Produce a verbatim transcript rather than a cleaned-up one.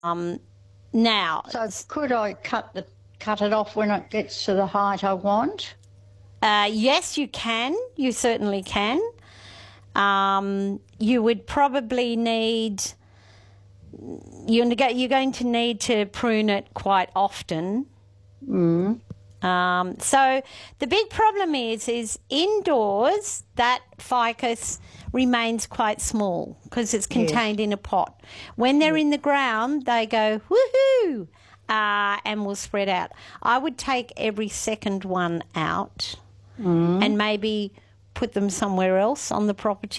Um, now, So could I cut the cut it off when it gets to the height I want? uh, yes, you can. You certainly can. Um, you would probably need, you're, you're going to need to prune it quite often. Mm. Um, so the big problem is, is indoors that ficus remains quite small because it's contained yes. in a pot. When they're yes. in the ground, they go woohoo, uh, and will spread out. I would take every second one out mm. and maybe put them somewhere else on the property.